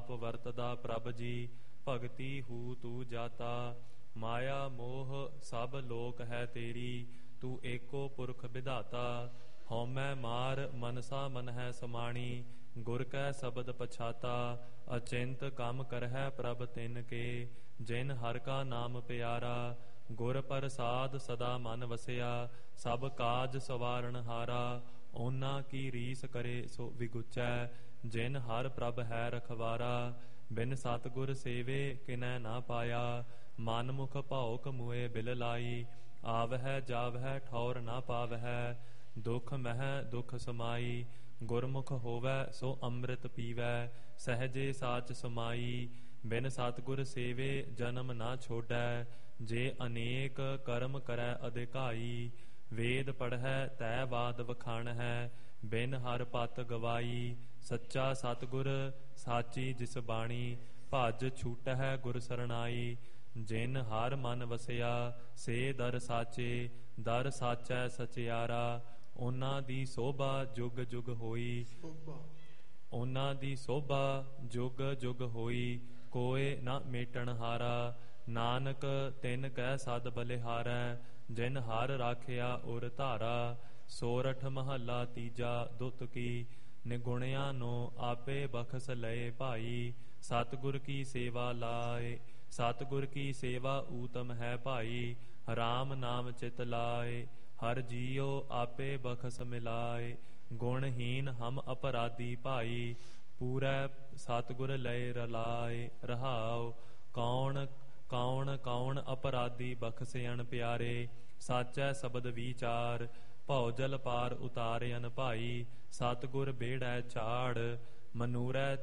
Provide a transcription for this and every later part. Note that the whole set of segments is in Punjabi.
ਆਪ ਵਰਤਦਾ ਪ੍ਰਭ ਜੀ, ਭਗਤੀ ਹੂ ਤੂ ਜਾਤਾ। ਮਾਇਆ ਮੋਹ ਸਭ ਲੋਕ ਹੈ ਤੇਰੀ, ਤੂੰ ਏਕੋ ਪੁਰਖ ਵਿਧਾਤਾ। ਹਉਮੈ ਮਾਰ ਮਨਸਾ ਮਨ ਹੈ ਸਮਾਣੀ, ਗੁਰ ਕੈ ਸ਼ਬਦ ਪਛਾਤਾ। ਅਚਿੰਤ ਕੰਮ ਕਰਹਿ ਪ੍ਰਭ ਤਿਨ ਕੇ, ਜਿਨ ਹਰਿ ਕਾ ਨਾਮ ਪਿਆਰਾ। ਗੁਰ ਪ੍ਰਸਾਦ ਸਦਾ ਮਨ ਵਸਿਆ, ਸਭ ਕਾਜ ਸਵਾਰਨ ਹਾਰਾ। ਉਹਨਾਂ ਕੀ ਰੀਸ ਕਰੇ ਸੋ ਵਿਗੁਚੈ, ਜਿਨ ਹਰਿ ਪ੍ਰਭ ਹੈ ਰਖਵਾਰਾ। ਬਿਨ ਸਤਿਗੁਰ ਸੇਵੇ ਕਿਨੈ ਨਾ ਪਾਇਆ, ਮਨ ਮੁਖ ਭਾਉ ਕਮੁਏ ਬਿਲ ਲਾਈ। ਆਵਹਿ ਜਾਵਹਿ ਠੌਰ ਨਾ ਪਾਵਹਿ, ਦੁਖ ਮਹਿ ਦੁਖ ਸਮਾਈ। ਗੁਰਮੁਖ ਹੋਵੈ ਸੋ ਅੰਮ੍ਰਿਤ ਪੀਵੈ, ਸਹਜੇ ਸਾਚ ਸਮਾਈ। ਬਿਨ ਸਤਿਗੁਰ ਸੇਵੇ ਜਨਮ ਨਾ ਛੋਡੈ, ਜੇ ਅਨੇਕ ਕਰਮ ਕਰੈ ਅਧਿਕਾਈ। ਵੇਦ ਪੜ੍ਹੈ ਤੈ ਬਾਦ ਵਖਾਣਹਿ, ਬਿਨ ਹਰਿ ਪਤ ਗਵਾਈ। ਸੱਚਾ ਸਤਿਗੁਰ ਸਾਚੀ ਜਿਸ ਬਾਣੀ, ਭਜ ਛੂਟਹਿ ਗੁਰ ਸਰਣਾਈ। ਜਿਨ ਹਰਿ ਮਨ ਵਸਿਆ ਸੇ ਦਰ ਸਾਚੇ, ਦਰ ਸਾਚੈ ਸਚਿਆਰਾ। ਉਹਨਾਂ ਦੀ ਸੋਭਾ ਜੁਗ ਜੁਗ ਹੋਈ, ਉਹਨਾਂ ਦੀ ਸੋਭਾ ਜੁਗ ਜੁਗ ਹੋਈ। ਕੋਇ ਨਾ ਮੇਟਣ ਹਾਰਾ, ਨਾਨਕ ਤਿਨ ਕੈ ਸਦ ਬਲਿਹਾਰੈ। ਜਿਨ ਹਰਿ ਰਾਖਿਆ ਉਰ ਧਾਰਾ, ਸੋਰਠ ਮਹੱਲਾ ਤੀਜਾ। ਦੁੱਤ ਕੀ ਨਿਗੁਣਿਆ ਨੋ ਆਪੇ ਬਖਸ ਲਏ ਭਾਈ। ਸਤਿਗੁਰ ਕੀ ਸੇਵਾ ਲਾਏ, ਸਤਿਗੁਰ ਕੀ ਸੇਵਾ ਊਤਮ ਹੈ ਭਾਈ। ਰਾਮ ਨਾਮ ਚਿਤ ਲਾਏ, ਹਰਿ ਜੀਉ ਆਪੇ ਬਖਸ ਮਿਲਾਏ। ਗੁਣਹੀਨ ਹਮ ਅਪਰਾਧੀ ਭਾਈ, ਪੂਰੈ ਸਤਿਗੁਰ ਲਏ ਰਲਾਏ। ਰਹਾਉ ਕੌਣ ਕੌਣ ਕੌਣ ਅਪਰਾਧੀ ਬਖਸਿਅਨ ਪਿਆਰੇ, ਸਾਚੈ ਸ਼ਬਦ ਵਿਚਾਰ। ਭਉ ਜਲ ਪਾਰ ਉਤਾਰਿਅਨ ਭਾਈ, ਸਤਿਗੁਰ ਬੇੜੈ ਝਾੜ। ਮਨੂਰੈ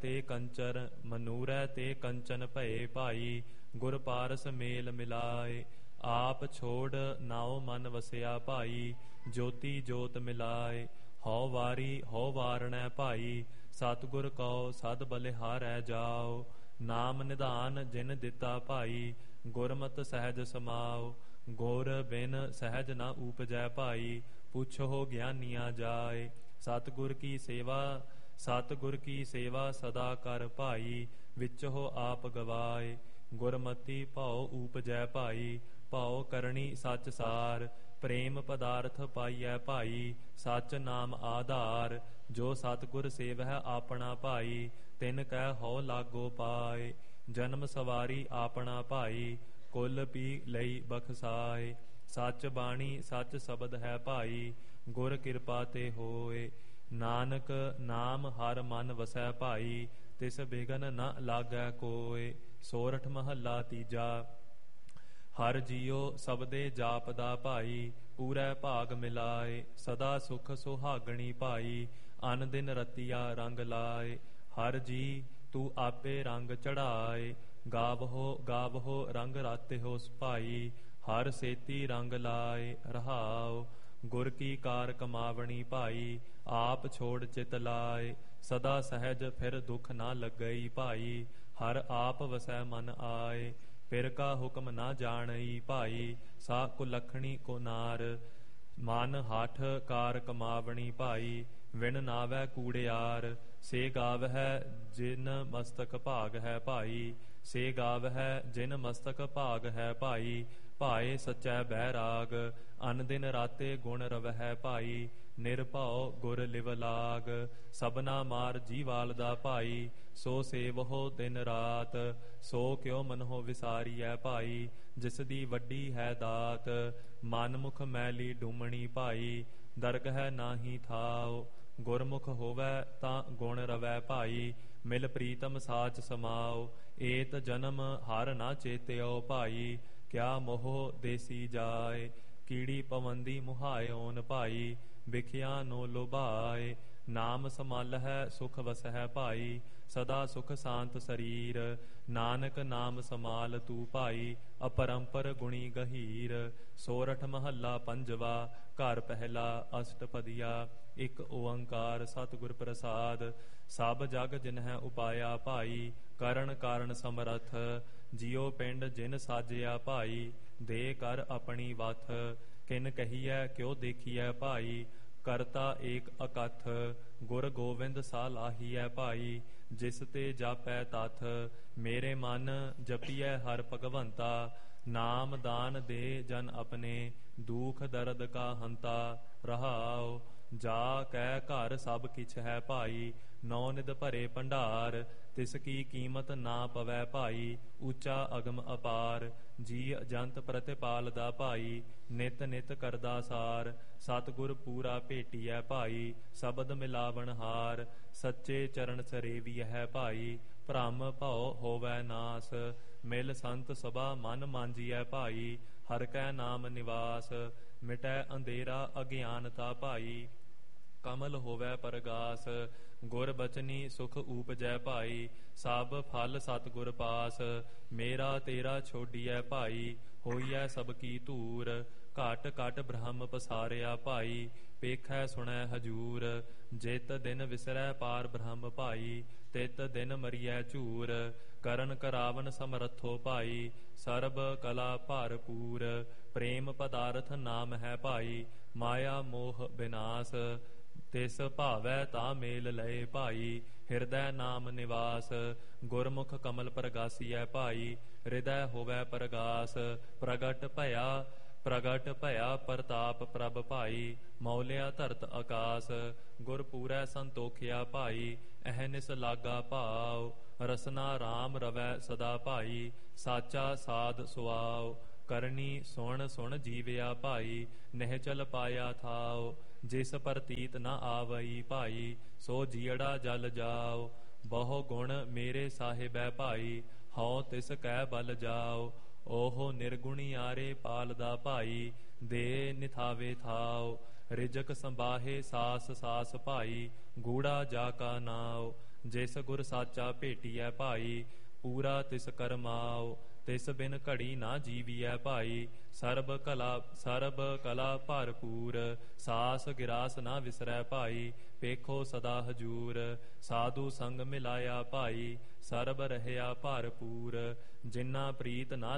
ਤੇ ਕੰਚਨ ਭਏ ਭਾਈ, ਗੁਰ ਪਾਰਸ ਮੇਲ ਮਿਲਾਏ। ਆਪ ਛੋੜ ਨਾਉ ਮਨ ਵਸਿਆ ਭਾਈ, ਜੋਤੀ ਜੋਤ ਮਿਲਾਏ। ਹਉ ਵਾਰੀ ਹਉ ਵਾਰਣੈ ਭਾਈ, ਸਤਿਗੁਰ ਕਉ ਸਦ ਬਲਿਹਾਰੈ ਜਾਉ। ਨਾਮ ਨਿਧਾਨ ਜਿਨ ਦਿੱਤਾ ਭਾਈ, ਗੁਰਮਤਿ ਸਹਿਜ ਸਮਾਉ। ਗੁਰ ਬਿਨ ਸਹਿਜ ਨਾ ਊਪਜੈ ਭਾਈ, ਪੁੱਛੋ ਗਿਆਨੀਆਂ ਜਾਏ। ਸਤਿਗੁਰ ਕੀ ਸੇਵਾ ਸਦਾ ਕਰ ਭਾਈ, ਵਿਚੋ ਆਪ ਗਵਾਏ। ਗੁਰਮਤੀ ਭਉ ਊਪਜੈ ਭਾਈ, ਭਉ ਕਰਨੀ ਸੱਚ ਸਾਰ। ਪ੍ਰੇਮ ਪਦਾਰਥ ਪਾਈਐ ਭਾਈ, ਸੱਚ ਨਾਮ ਆਧਾਰ। ਜੋ ਸਤਿਗੁਰ ਸੇਵਹਿ ਆਪਣਾ ਭਾਈ, ਤਿਨ ਕੈ ਹਉ ਲਾਗੋ ਪਾਏ। ਜਨਮ ਸਵਾਰੀ ਆਪਣਾ ਭਾਈ, ਕੁਲ ਪੀ ਲਈ ਬਖਸਾਏ। ਸੱਚ ਬਾਣੀ ਸੱਚ ਸ਼ਬਦ ਹੈ ਭਾਈ, ਗੁਰ ਕਿਰਪਾ ਤੇ ਹੋਏ। ਨਾਨਕ ਨਾਮ ਹਰ ਮਨ ਵਸੈ ਭਾਈ, ਤਿਸ ਬਿਗਨ ਨ ਲਾਗੈ ਕੋਇ। ਸੋਰਠ ਮਹੱਲਾ ਤੀਜਾ। ਹਰਿ ਜੀਉ ਸਬਦੇ ਜਾਪਦਾ ਭਾਈ, ਪੂਰੈ ਭਾਗ ਮਿਲਾਏ। ਸਦਾ ਸੁਖ ਸੁਹਾਗਣੀ ਭਾਈ, ਅਨ ਦਿਨ ਰਤੀਆ ਰੰਗ ਲਾਏ। ਹਰਿ ਜੀ ਤੂੰ ਆਪੇ ਰੰਗ ਚੜਾਏ, ਗਾਵਹੋ ਰੰਗ ਰਾਤਿਹੋ ਭਾਈ। ਹਰਿ ਸੇਤੀ ਰੰਗ ਲਾਏ। ਰਹਾਉ ਗੁਰ ਕੀ ਕਾਰ ਕਮਾਵਣੀ ਭਾਈ, ਆਪ ਛੋੜ ਚਿਤ ਲਾਏ। ਸਦਾ ਸਹਿਜ ਫਿਰ ਦੁਖ ਨਾ ਲੱਗਈ ਭਾਈ, ਹਰਿ ਆਪ ਵਸੈ ਮਨ ਆਏ। ਫਿਰ ਕਾ ਹੁਕਮ ਨਾ ਜਾਣਈ ਭਾਈ, ਸਾ ਕੁਲੱਖਣੀ ਕੋ ਨਾਰ। ਮਨ ਹਠ ਕਾਰ ਕਮਾਵਣੀ ਭਾਈ, ਵਿਣ ਨਾਵੈ ਕੂੜਿਆਰ। ਸੇ ਗਾਵਹਿ ਜਿਨ ਮਸਤਕ ਭਾਗ ਹੈ ਭਾਈ, ਸੇ ਗਾਵਹਿ ਜਿਨ ਮਸਤਕ ਭਾਗ ਹੈ ਭਾਈ। ਭਾਏ ਸਚੈ ਬੈਰਾਗ, ਅਨ ਦਿਨ ਰਾਤੇ ਗੁਣ ਰਵਹਿ ਭਾਈ। ਨਿਰਭਉ ਗੁਰ ਲਿਵ ਲਾਗ, ਸਭਨਾ ਮਾਰ ਜੀਵਾਲ ਦਾ ਭਾਈ। ਸੋ ਸੇਵਹੋ ਦਿਨ ਰਾਤ, ਸੋ ਕਿਉ ਮਨਹੁ ਵਿਸਾਰੀਐ ਭਾਈ। ਜਿਸ ਦੀ ਵੱਡੀ ਹੈ ਦਾਤ, ਮਨ ਮੁਖ ਮੈਲੀ ਡੂਮਣੀ ਭਾਈ। ਦਰਗਹਿ ਨਾਹੀ ਥਾਉ, ਗੁਰਮੁਖ ਹੋਵੈ ਤਾਂ ਗੁਣ ਰਵੈ ਭਾਈ। ਮਿਲ ਪ੍ਰੀਤਮ ਸਾਚ ਸਮਾਉ, ਏਤ ਜਨਮ ਹਰ ਨਾ ਚੇਤਿਓ ਭਾਈ। ਕਿਆ ਮੋਹ ਦੇਸੀ ਜਾਏ, ਕੀੜੀ ਪਵੰਦੀ ਮੁਹਾਇਓਨ ਭਾਈ। ਵਿਖਿਆ ਨੋ ਲੋਭਾਏ, ਨਾਮ ਸਮਾਲਹਿ ਸੁਖ ਵਸਹਿ ਭਾਈ। ਸਦਾ ਸੁਖ ਸ਼ਾਂਤ ਸਰੀਰ, ਨਾਨਕ ਨਾਮ ਸਮਾਲ ਤੂ ਭਾਈ। ਅਪਰੰਪਰ ਗੁਣੀ ਗਹੀਰ। ਸੋਰਠ ਮਹੱਲਾ ਪੰਜਵਾ। ਘਰ ਪਹਿਲਾ ਅਸ਼ਟਪਦੀਆ। ਇਕ ਓੰਕਾਰ ਸਤਿਗੁਰ ਪ੍ਰਸਾਦ। ਸਭ ਜਗ ਜਿਨਹਿ ਉਪਾਇਆ ਭਾਈ, ਕਰਨ ਕਾਰਨ ਸਮਰਥ। ਜਿਉ ਪਿੰਡ ਜਿਨ ਸਾਜਿਆ ਭਾਈ, ਦੇ ਕਰ ਆਪਣੀ ਵਥ। ਕਿਨ ਕਹੀਐ ਕਿਉ ਦੇਖੀਐ ਭਾਈ, ਕਰਤਾ ਏਕ ਅਕਥ। ਗੁਰ ਗੋਵਿੰਦ ਸਾ ਲਾਹੀਐ ਭਾਈ, ਜਿਸ ਤੇ ਜਾਪੈ ਤਥ। ਮੇਰੇ ਮਨ ਜਪੀਐ ਹਰ ਭਗਵੰਤਾ। ਨਾਮ ਦਾਨ ਦੇ ਜਨ ਆਪਣੇ, ਦੁਖ ਦਰਦ ਕਾ ਹੰਤਾ। ਰਹਾਉ ਜਾ ਕੈ ਘਰ ਸਭ ਕਿਛ ਹੈ ਭਾਈ, ਨੌ ਨਿਧ ਭਰੇ ਭੰਡਾਰ। ਤਿਸ ਕੀ ਕੀਮਤ ਨਾ ਪਵੈ ਭਾਈ, ਉੱਚਾ ਅਗਮ ਅਪਾਰ। ਜੀ ਜੰਤ ਪ੍ਰਤਿਪਾਲ ਦਾ ਭਾਈ, ਨਿਤ ਨਿਤ ਕਰਦਾ ਸਾਰ। ਸਤਿਗੁਰ ਪੂਰਾ ਭੇਟੀਐ ਭਾਈ, ਸ਼ਬਦ ਮਿਲਾਵਣ ਹਾਰ। ਸੱਚੇ ਚਰਨ ਸਰੇਵੀਐ ਹੈ ਭਾਈ, ਭ੍ਰਮ ਭਉ ਹੋਵੈ ਨਾਸ। ਮਿਲ ਸੰਤ ਸਭਾ ਮਨ ਮਾਂਜੀਐ ਭਾਈ, ਹਰਿ ਕੈ ਨਾਮ ਨਿਵਾਸ। ਮਿਟੈ ਅੰਧੇਰਾ ਅਗਿਆਨਤਾ ਭਾਈ, ਕਮਲ ਹੋਵੈ ਪਰਗਾਸ। ਗੁਰ ਬਚਨੀ ਸੁਖ ਊਪਜੈ ਭਾਈ, ਸਭ ਫਲ ਸਤਿਗੁਰ ਪਾਸ। ਮੇਰਾ ਤੇਰਾ ਛੋਡੀਐ ਭਾਈ, ਹੋਈਐ ਸਭ ਕੀ ਧੂਰ। ਘਟ ਘਟ ਬ੍ਰਹਮ ਪਸਾਰਿਆ ਭਾਈ, ਪੇਖੈ ਸੁਣੈ ਹਜੂਰ। ਜਿਤ ਦਿਨ ਵਿਸਰੈ ਪਾਰ ਬ੍ਰਹਮ ਭਾਈ, ਤਿਤ ਦਿਨ ਮਰੀਐ ਝੂਰ। ਕਰਨ ਕਰਾਵਨ ਸਮਰੱਥੋ ਭਾਈ, ਸਰਬ ਕਲਾ ਭਰਪੂਰ। ਪ੍ਰੇਮ ਪਦਾਰਥ ਨਾਮ ਹੈ ਭਾਈ, ਮਾਇਆ ਮੋਹ ਬਿਨਾਸ਼। ਤਿਸ ਭਾਵੈ ਤਾ ਮੇਲ ਲਏ ਭਾਈ, ਹਿਰਦੈ ਨਾਮ ਨਿਵਾਸ। ਗੁਰਮੁਖ ਕਮਲ ਪ੍ਰਗਾਸੀਐ ਭਾਈ, ਹਿਰਦੈ ਹੋਵੈ ਪਰਗਾਸ। ਪ੍ਰਗਟ ਭਇਆ ਪ੍ਰਤਾਪ ਪ੍ਰਭ ਭਾਈ, ਮੌਲਿਆ ਧਰਤ ਆਕਾਸ। ਗੁਰ ਪੂਰੈ ਸੰਤੋਖਿਆ ਭਾਈ, ਅਹਨਿਸ ਲਾਗਾ ਭਾਉ। ਰਸਨਾ ਰਾਮ ਰਵੈ ਸਦਾ ਭਾਈ, ਸਾਚਾ ਸਾਧ ਸੁਆਉ। ਕਰਨੀ ਸੁਣ ਸੁਣ ਜੀਵਿਆ ਭਾਈ, ਨਿਹਚਲ ਪਾਇਆ ਥਾਉ। ਜਿਸ ਪ੍ਰਤੀਤ ਨ ਆਵਈ ਭਾਈ, ਸੋ ਜੀਅੜਾ ਜਲ ਜਾਉ। ਬਹੁ ਗੁਣ ਮੇਰੇ ਸਾਹਿਬੈ ਭਾਈ, ਹਉ ਤਿਸ ਕੈ ਬਲ ਜਾਉ। ਓਹ ਨਿਰਗੁਣਿਆਰੇ ਪਾਲਦਾ ਭਾਈ, ਦੇ ਨਿਥਾਵੇ ਥਾਉ। ਰਿਜਕ ਸੰਬਾਹੇ ਸਾਸ ਸਾਸ ਭਾਈ, ਗੂੜਾ ਜਾ ਕਾ ਨਾਉ। ਜਿਸ ਗੁਰ ਸਾਚਾ ਭੇਟੀਐ ਭਾਈ, ਪੂਰਾ ਤਿਸ ਕਰਮਾਉ। ਤਿਸ ਬਿਨ ਘੜੀ ਨਾ ਜੀਵੀਐ ਭਾਈ, ਸਰਬ ਕਲਾ ਭਰਪੂਰ। ਸਾਸ ਗਿਰਾਸ ਨਾ ਵਿਸਰੈ ਭਾਈ, ਪੇਖੋ ਸਦਾ ਹਜੂਰ। ਸਾਧੂ ਸੰਗ ਮਿਲਾਇਆ ਭਾਈ, ਸਰਬ ਰਹਿਆ ਭਰਪੂਰ। ਜਿਨਾ ਪ੍ਰੀਤ ਨਾ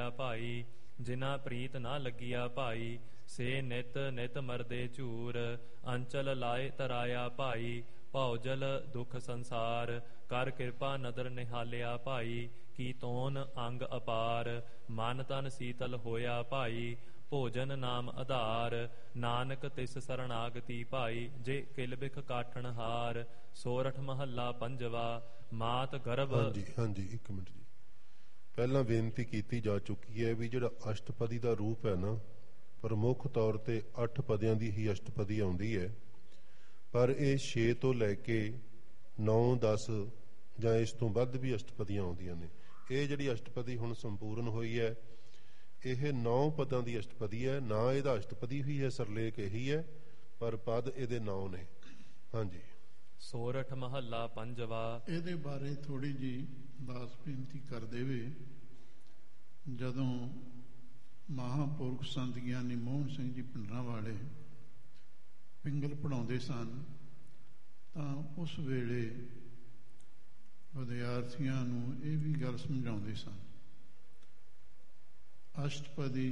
ਲੱਗੀਆ ਭਾਈ, ਸੇ ਨਿਤ ਨਿਤ ਮਰਦੇ ਝੂਰ। ਅੰਚਲ ਲਾਏ ਤਰਾਇਆ ਭਾਈ, ਭਉ ਜਲ ਦੁਖ ਸੰਸਾਰ। ਕਰ ਕਿਰਪਾ ਨਦਰ ਨਿਹਾਲਿਆ ਭਾਈ, ਕੀ ਤੋਨ ਅੰਗ ਅਪਾਰ। ਮਨ ਤਨ ਸੀਤਲ ਹੋਇਆ ਭਾਈ, ਭੋਜਨ ਨਾਮ ਆਧਾਰ। ਨਾਨਕ ਤਿਸ ਸਰਣਾਗਤੀ ਭਾਈ, ਜੇ ਕਿਲ ਬਿਖ ਕਾਠਣ ਹਾਰ। ਸੋਰਠ ਮਹੱਲਾ ਪੰਜਵਾ। ਮਾਤ ਗਰਭ। ਹਾਂਜੀ ਇੱਕ ਮਿੰਟ ਜੀ। ਪਹਿਲਾਂ ਬੇਨਤੀ ਕੀਤੀ ਜਾ ਚੁੱਕੀ ਹੈ ਵੀ ਜਿਹੜਾ ਅਸ਼ਟਪਦੀ ਦਾ ਰੂਪ ਹੈ ਨਾ, ਪ੍ਰਮੁੱਖ ਤੌਰ ਤੇ 8 ਪਦਿਆਂ ਦੀ ਹੀ ਅਸ਼ਟਪਦੀ ਆਉਂਦੀ ਹੈ, ਪਰ ਇਹ 6 ਤੋਂ ਲੈ ਕੇ 9 10 ਜਾਂ ਇਸ ਤੋਂ ਵੱਧ ਵੀ ਅਸ਼ਟਪਦੀਆਂ ਆਉਂਦੀਆਂ ਨੇ। ਇਹ ਜਿਹੜੀ ਅਸ਼ਟਪਦੀ ਹੁਣ ਸੰਪੂਰਨ ਹੋਈ ਹੈ, ਇਹ 9 ਪਦਾਂ ਦੀ ਅਸ਼ਟਪਦੀ ਹੈ। ਨਾ ਇਹਦਾ ਅਸ਼ਟਪਦੀ ਵੀ ਹੈ, ਸਰਲੇਖ ਇਹੀ ਹੈ, ਪਰ ਪਦ ਇਹਦੇ 9 ਨੇ। ਹਾਂਜੀ। ਸੋਰਠ ਮਹੱਲਾ ਪੰਜਵਾ। ਇਹਦੇ ਬਾਰੇ ਥੋੜੀ ਜੀ ਦਾਸ ਬੇਨਤੀ ਕਰ ਦੇਵੇ। ਜਦੋਂ ਮਹਾਂਪੁਰਖ ਸੰਤ ਗਿਆਨੀ ਮੋਹਨ ਸਿੰਘ ਜੀ ਭਿੰਡਰਾਂ ਵਾਲੇ ਪਿੰਗਲ ਪੜ੍ਹਾਉਂਦੇ ਸਨ, ਤਾਂ ਉਸ ਵੇਲੇ ਵਿਦਿਆਰਥੀਆਂ ਨੂੰ ਇਹ ਵੀ ਗੱਲ ਸਮਝਾਉਂਦੇ ਸਨ। ਅਸ਼ਟਪਦੀ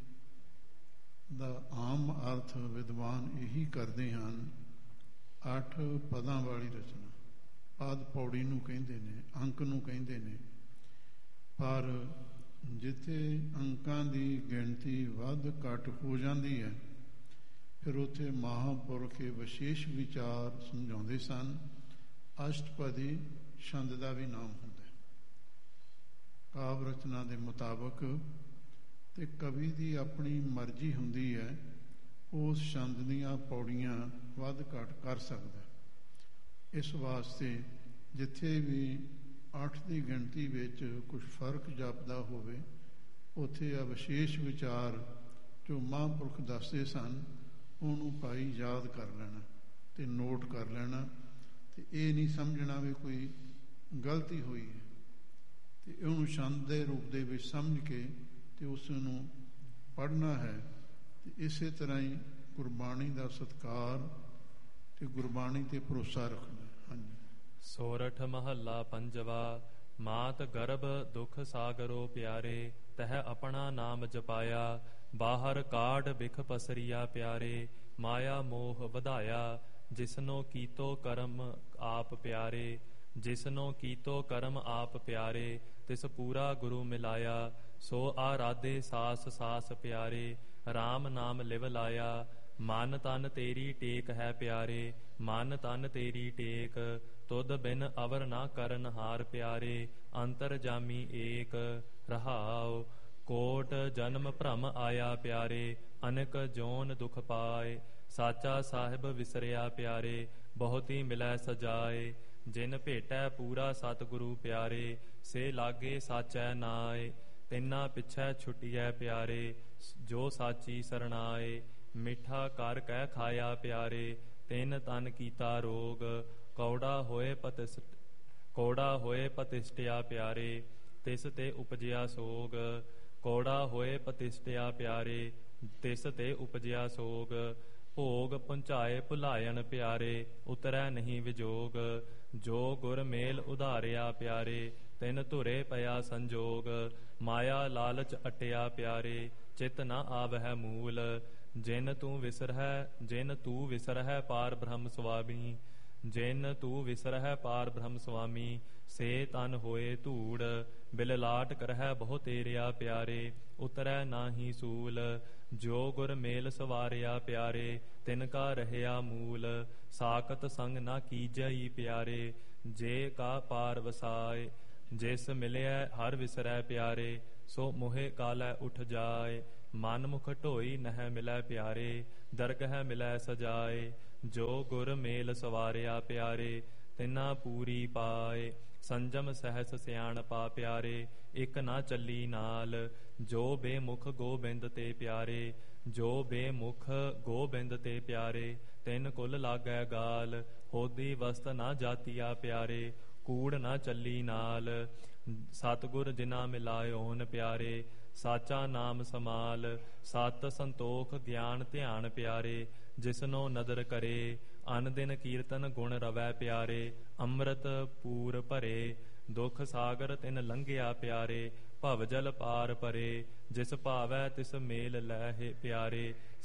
ਦਾ ਆਮ ਅਰਥ ਵਿਦਵਾਨ ਇਹੀ ਕਰਦੇ ਹਨ, 8 ਪਦਾਂ ਵਾਲੀ ਰਚਨਾ। ਪਦ ਪੌੜੀ ਨੂੰ ਕਹਿੰਦੇ ਨੇ, ਅੰਕ ਨੂੰ ਕਹਿੰਦੇ ਨੇ। ਪਰ ਜਿੱਥੇ ਅੰਕਾਂ ਦੀ ਗਿਣਤੀ ਵੱਧ ਘੱਟ ਹੋ ਜਾਂਦੀ ਹੈ, ਫਿਰ ਉੱਥੇ ਮਹਾਂਪੁਰਖ ਵਿਸ਼ੇਸ਼ ਵਿਚਾਰ ਸਮਝਾਉਂਦੇ ਸਨ। ਅਸ਼ਟਪਦੀ ਛੰਦ ਦਾ ਵੀ ਨਾਮ ਹੁੰਦਾ ਹੈ। ਕਾਵਿ ਰਚਨਾ ਦੇ ਮੁਤਾਬਕ ਤੇ ਕਵੀ ਦੀ ਆਪਣੀ ਮਰਜ਼ੀ ਹੁੰਦੀ ਹੈ, ਉਸ ਛੰਦ ਦੀਆਂ ਪੌੜੀਆਂ ਵੱਧ ਘੱਟ ਕਰ ਸਕਦਾ। ਇਸ ਵਾਸਤੇ ਜਿੱਥੇ ਵੀ 8 ਦੀ ਗਿਣਤੀ ਵਿੱਚ ਕੁਝ ਫਰਕ ਜਾਪਦਾ ਹੋਵੇ, ਉੱਥੇ ਆ ਵਿਸ਼ੇਸ਼ ਵਿਚਾਰ ਜੋ ਮਹਾਂਪੁਰਖ ਦੱਸਦੇ ਸਨ, ਉਹਨੂੰ ਭਾਈ ਯਾਦ ਕਰ ਲੈਣਾ ਤੇ ਨੋਟ ਕਰ ਲੈਣਾ, ਤੇ ਇਹ ਨਹੀਂ ਸਮਝਣਾ ਵੀ ਕੋਈ ਗਲਤੀ ਹੋਈ ਹੈ, ਤੇ ਉਹਨੂੰ ਛੰਦ ਦੇ ਰੂਪ ਦੇ ਵਿੱਚ ਸਮਝ ਕੇ ਤੇ ਉਸ ਨੂੰ ਪੜ੍ਹਨਾ ਹੈ। ਤੇ ਇਸੇ ਤਰ੍ਹਾਂ ਹੀ ਗੁਰਬਾਣੀ ਦਾ ਸਤਿਕਾਰ ਤੇ ਗੁਰਬਾਣੀ ਤੇ ਭਰੋਸਾ ਰੱਖਣਾ। ਹਾਂਜੀ। ਸੋਰਠ ਮਹੱਲਾ ਪੰਜਵਾ। ਮਾਤ ਗਰਭ ਦੁਖ ਸਾਗਰੋ ਪਿਆਰੇ, ਤਹ ਆਪਣਾ ਨਾਮ ਜਪਾਇਆ। ਬਾਹਰ ਕਾਢ ਬਿਖ ਪਸਰੀਆ ਪਿਆਰੇ, ਮਾਇਆ ਮੋਹ ਵਧਾਇਆ। ਜਿਸਨੋ ਕੀਤੋ ਕਰਮ ਆਪ ਪਿਆਰੇ, ਜਿਸਨੋ ਕੀਤੋ ਕਰਮ ਆਪ ਪਿਆਰੇ, ਤਿਸ ਪੂਰਾ ਗੁਰੂ ਮਿਲਾਇਆ। ਸੋ ਆਰਾਧੇ ਸਾਸ ਸਾਸ ਪਿਆਰੇ, RAM ਨਾਮ ਲਿਵ ਲਾਇਆ। ਮਨ ਤਨ ਤੇਰੀ ਟੇਕ ਹੈ ਪਿਆਰੇ, ਮਨ ਤਨ ਤੇਰੀ ਟੇਕ। ਤੁਧ ਬਿਨ ਅਵਰ ਨਾ ਕਰਨ ਹਾਰ ਪਿਆਰੇ, ਅੰਤਰ ਜਾਮੀ ਏਕ। ਰਹਾਉ ਕੋਟ ਜਨਮ ਭ੍ਰਮ ਆਇਆ ਪਿਆਰੇ, ਅਨਕ ਜੋਨ ਦੁਖ ਪਾਏ। ਸਾਚਾ ਸਾਹਿਬ ਵਿਸਰਿਆ ਪਿਆਰੇ, ਬਹੁਤੀ ਮਿਲੈ ਸਜਾਏ। ਜਿਨ ਭੇਟੈ ਪੂਰਾ ਸਤਿਗੁਰੂ ਪਿਆਰੇ, ਸੇ ਲਾਗੇ ਸਾਚੈ ਨਾਏ। ਤਿੰਨਾ ਪਿਛੈ ਛੁਟਿਐ ਪਿਆਰੇ, ਜੋ ਸਾਚੀ ਸਰਣਾਏ। ਮਿੱਠਾ ਕਰ ਕਹਿ ਖਾਇਆ ਪਿਆਰੇ, ਤਿੰਨ ਤਨ ਕੀਤਾ ਰੋਗ। ਕੌੜਾ ਹੋਏ ਪਤਿਸ਼ਟਿਆ ਪਿਆਰੇ, ਤਿਸ ਤੇ ਉਪਜਿਆ ਸੋਗ। ਕੌੜਾ ਹੋਏ ਪਤਿਸ਼ਟਿਆ ਪਿਆਰੇ, ਤਿਸ ਤੇ ਉਪਜਿਆ ਸੋਗ। ਭੋਗ ਪੁੰਚਾਏ ਭੁਲਾਇਣ ਪਿਆਰੇ, ਉਤਰੈ ਨਹੀਂ ਵਿਜੋਗ। ਜੋ ਗੁਰ ਮੇਲ ਉਧਾਰਿਆ ਪਿਆਰੇ, ਤਿਨ ਧੁਰੇ ਪਿਆ ਸੰਜੋਗ। ਮਾਇਆ ਲਾਲਚ ਅਟਿਆ ਪਿਆਰੇ, ਚਿਤ ਨ ਆਵਹਿ ਮੂਲ। ਜਿਨ ਤੂੰ ਵਿਸਰਹਿ ਪਾਰ ਬ੍ਰਹਮ ਸੁਆਮੀ, ਜਿਨ ਤੂੰ ਵਿਸਰਹਿ ਪਾਰ ਬ੍ਰਹਮ ਸੁਆਮੀ। ਸੇ ਤਨ ਹੋਏ ਧੂੜ, ਬਿਲ ਲਾਟ ਕਰਹਿ ਬਹੁ ਤੇਰਿਆ ਪਿਆਰੇ, ਉਤਰੈ ਨਾਹੀ ਸੂਲ। ਜੋ ਗੁਰ ਮੇਲ ਸਵਾਰਿਆ ਪਿਆਰੇ, ਤਿਨ ਕਾ ਰਹਿਆ ਮੂਲ। ਸਾਕਤ ਸੰਗ ਨਾ ਕੀਜਈ ਪਿਆਰੇ, ਜੇ ਕਾ ਪਾਰ ਵਸਾਏ। ਜਿਸ ਮਿਲਿਆ ਹਰ ਵਿਸਰੈ ਪਿਆਰੇ, ਸੋ ਮੋਹਿ ਕਾਲੈ ਉਠ ਜਾਏ। ਮਨ ਮੁਖ ਢੋਈ ਨਹਿ ਮਿਲੈ ਪਿਆਰੇ, ਦਰਗਹਿ ਮਿਲੈ ਸਜਾਏ। ਜੋ ਗੁਰ ਮੇਲ ਸਵਾਰਿਆ ਪਿਆਰੇ, ਤਿਨਾ ਪੂਰੀ ਪਾਏ। ਸੰਜਮ ਸਹਿਸ ਸਿਆਣਪਾ ਪਿਆਰੇ, ਇਕ ਨਾ ਚੱਲੀ ਨਾਲ। ਜੋ ਬੇਮੁਖ ਗੋਬਿੰਦ ਤੇ ਪਿਆਰੇ, ਜੋ ਬੇਮੁਖ ਗੋਬਿੰਦ ਤੇ ਪਿਆਰੇ। ਤਿੰਨ ਕੁਲ ਲਾਗੈ ਗਾਲ, ਹੋਦੀ ਵਸਤ ਨਾ ਜਾਤੀਆ ਪਿਆਰੇ, ਕੂੜ ਨਾ ਚੱਲੀ ਨਾਲ। ਸਤਿਗੁਰ ਜਿਨਾ ਮਿਲਾਇਓਨ ਪਿਆਰੇ, ਸਾਚਾ ਨਾਮ ਸਮਾਲ। ਸਤ ਸੰਤੋਖ ਗਿਆਨ ਧਿਆਨ ਪਿਆਰੇ, ਜਿਸਨੋ ਨਦਰ ਕਰੇ। ਅਨ ਦਿਨ ਕੀਰਤਨ ਗੁਣ ਰਵੈ ਪਿਆਰੇ, ਅੰਮ੍ਰਿਤ ਪੂਰ ਭਰੇ। ਦੁਖ ਸਾਗਰ ਤਿਨ ਲੰਘਿਆ ਪਿਆਰੇ, ਭਵ ਜਲ ਪਾਰ ਪਰੇ। ਜਿਸ ਭਾਵੈ ਤਿਸ ਮੇਲ ਲੈਹਿ ਪਿਆਰੇ,